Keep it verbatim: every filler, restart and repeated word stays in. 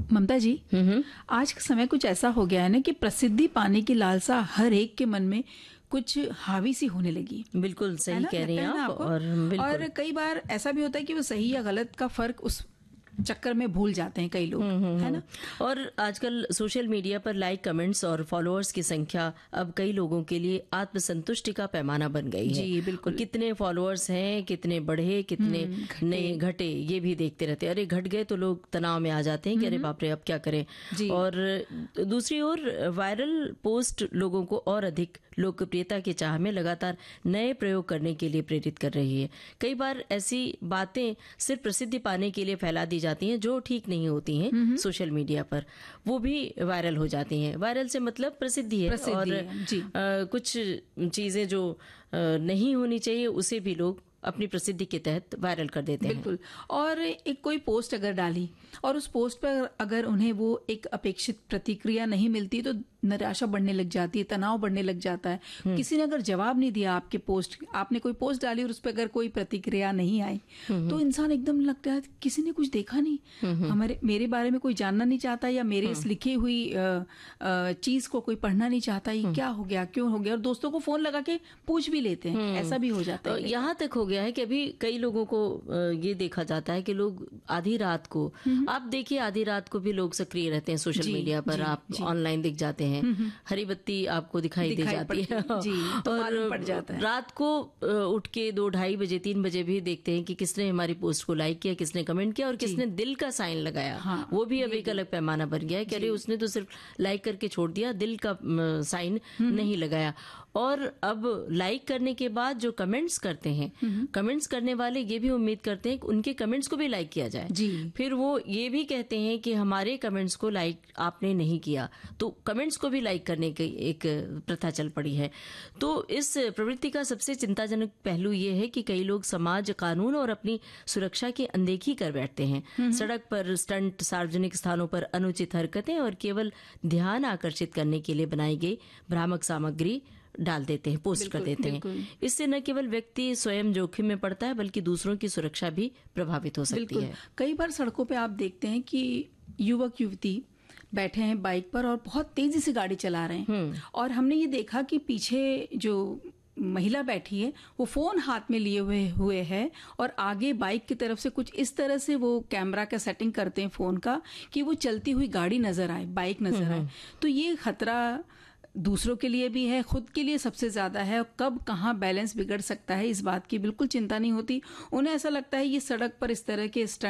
ममता जी, आज का समय कुछ ऐसा हो गया है ना कि प्रसिद्धि पाने की लालसा हर एक के मन में कुछ हावी सी होने लगी। बिल्कुल सही कह रही हैं आप। और बिल्कुल और कई बार ऐसा भी होता है कि वो सही या गलत का फर्क उस चक्कर में भूल जाते हैं कई लोग, है ना। और आजकल सोशल मीडिया पर लाइक, कमेंट्स और फॉलोअर्स की संख्या अब कई लोगों के लिए आत्मसंतुष्टि का पैमाना बन गई है। जी बिल्कुल। कितने फॉलोअर्स हैं, कितने बढ़े, कितने नए घटे, ये भी देखते रहते हैं। अरे घट गए तो लोग तनाव में आ जाते हैं कि अरे बाप रे अब क्या करें। और दूसरी ओर वायरल पोस्ट लोगों को और अधिक लोकप्रियता की चाह में लगातार नए प्रयोग करने के लिए प्रेरित कर रही है। कई बार ऐसी बातें सिर्फ प्रसिद्धि पाने के लिए फैला दी जाती हैं जो ठीक नहीं होती हैं सोशल मीडिया पर, वो भी वायरल हो जाती हैं। वायरल से मतलब प्रसिद्धि है। प्रसिद्धि और है, जी। आ, कुछ चीजें जो आ, नहीं होनी चाहिए उसे भी लोग अपनी प्रसिद्धि के तहत वायरल कर देते हैं। बिल्कुल। और एक कोई पोस्ट अगर डाली और उस पोस्ट पर अगर उन्हें वो एक अपेक्षित प्रतिक्रिया नहीं मिलती तो निराशा बढ़ने लग जाती है, तनाव बढ़ने लग जाता है। किसी ने अगर जवाब नहीं दिया आपके पोस्ट, आपने कोई पोस्ट डाली और उस पर अगर कोई प्रतिक्रिया नहीं आई तो इंसान एकदम लगता है किसी ने कुछ देखा नहीं, हमारे मेरे बारे में कोई जानना नहीं चाहता, या मेरे इस लिखी हुई चीज को कोई पढ़ना नहीं चाहता, ये क्या हो गया, क्यों हो गया। और दोस्तों को फोन लगा के पूछ भी लेते हैं, ऐसा भी हो जाता है। यहाँ तक हो गया है कि अभी कई लोगों को ये देखा जाता है कि लोग आधी रात को, आप देखिए आधी रात को भी लोग सक्रिय रहते हैं सोशल मीडिया पर, आप ऑनलाइन दिख जाते हैं, हरी बत्ती आपको दिखाई दे जाती है जी, तो और पड़ जाता है। रात को उठ के दो ढाई बजे तीन बजे भी देखते हैं कि किसने हमारी पोस्ट को लाइक किया, किसने कमेंट किया और किसने दिल का साइन लगाया। हाँ, वो भी अब एक अलग पैमाना बन गया है कि अरे उसने तो सिर्फ लाइक करके छोड़ दिया, दिल का साइन नहीं लगाया। और अब लाइक करने के बाद जो कमेंट्स करते हैं, कमेंट्स करने वाले ये भी उम्मीद करते हैं कि उनके कमेंट्स को भी लाइक किया जाए। जी। फिर वो ये भी कहते हैं कि हमारे कमेंट्स को लाइक आपने नहीं किया, तो कमेंट्स को भी लाइक करने की एक प्रथा चल पड़ी है। तो इस प्रवृत्ति का सबसे चिंताजनक पहलू ये है कि कई लोग समाज, कानून और अपनी सुरक्षा की अनदेखी कर बैठते हैं। सड़क पर स्टंट, सार्वजनिक स्थानों पर अनुचित हरकतें और केवल ध्यान आकर्षित करने के लिए बनाई गई भ्रामक सामग्री डाल देते हैं, पोस्ट कर देते हैं। इससे न केवल व्यक्ति स्वयं जोखिम में पड़ता है बल्कि दूसरों की सुरक्षा भी प्रभावित हो सकती है। कई बार सड़कों पे आप देखते हैं कि युवक युवती बैठे हैं बाइक पर और बहुत तेजी से गाड़ी चला रहे हैं, और हमने ये देखा कि पीछे जो महिला बैठी है वो फोन हाथ में लिए हुए हुए है और आगे बाइक की तरफ से कुछ इस तरह से वो कैमरा का सेटिंग करते हैं फोन का कि वो चलती हुई गाड़ी नजर आए, बाइक नजर आए। तो ये खतरा दूसरों के लिए भी है, खुद के लिए सबसे ज्यादा है। कब कहाँ बैलेंस बिगड़ सकता है इस बात की बिल्कुल चिंता नहीं होती उन्हें। ऐसा लगता है ये सड़क पर इस तरह के